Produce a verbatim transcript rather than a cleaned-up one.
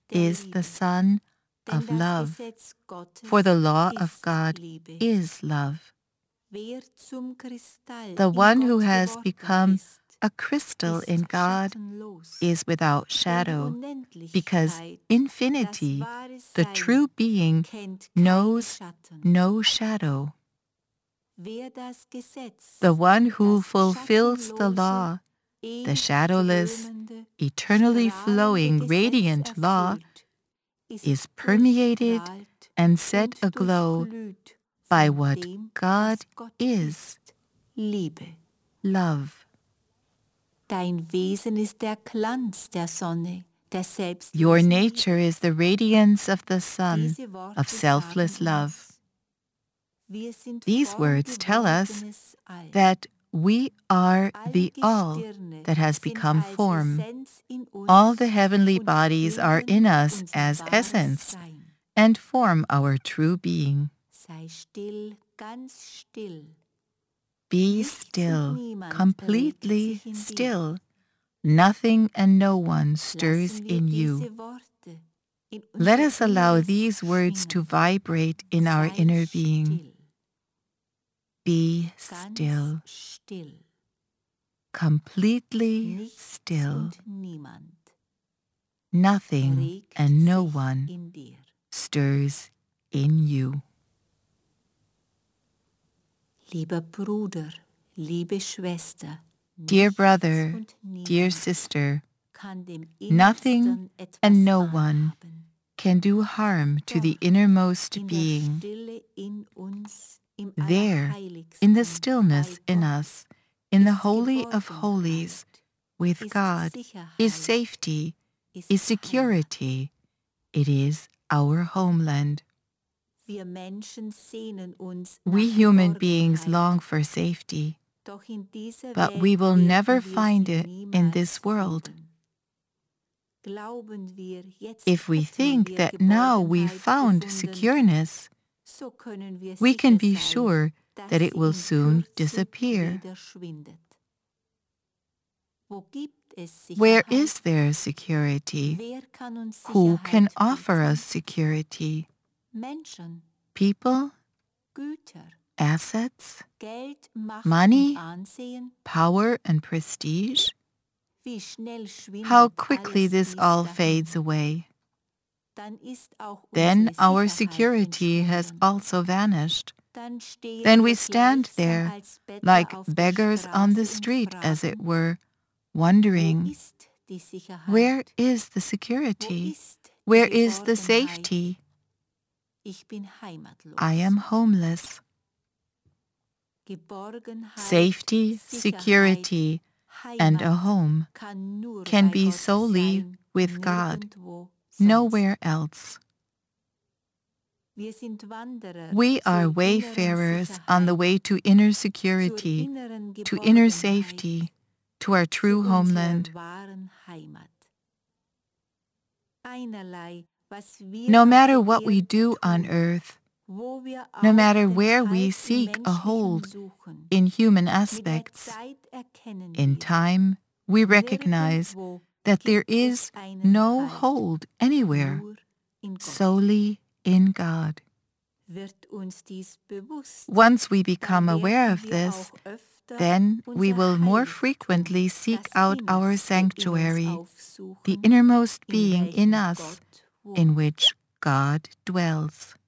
is the Son of love, for the law of God is love. The one who has become a crystal in God is without shadow, because infinity, the true being, knows no shadow. The one who fulfills the law, the shadowless, eternally flowing, radiant law, is permeated and set aglow by what God is, love. Your nature is the radiance of the sun, of selfless love. These words tell us that we are the all that has become form. All the heavenly bodies are in us as essence and form our true being. Be still, completely still. Nothing and no one stirs in you. Let us allow these words to vibrate in our inner being. Be still, completely still. Nothing and no one stirs in you. Lieber Bruder, liebe Schwester, dear brother, dear sister, nothing and no one can do harm to the innermost being. There, in the stillness in us, in the Holy of Holies, with God, is safety, is security. It is our homeland. We human beings long for safety, but we will never find it in this world. If we think that now we've found secureness, we can be sure that it will soon disappear. Where is there security? Who can offer us security? People? Assets? Money? Power and prestige? How quickly this all fades away. Then our security has also vanished. Then we stand there like beggars on the street, as it were, wondering, where is the security? Where is the safety? I am homeless. Safety, security, and a home can be solely with God, nowhere else. We are wayfarers on the way to inner security, to inner safety, to our true homeland. No matter what we do on earth, no matter where we seek a hold in human aspects, in time we recognize that there is no hold anywhere, solely in God. Once we become aware of this, then we will more frequently seek out our sanctuary, the innermost being in us, in which God dwells.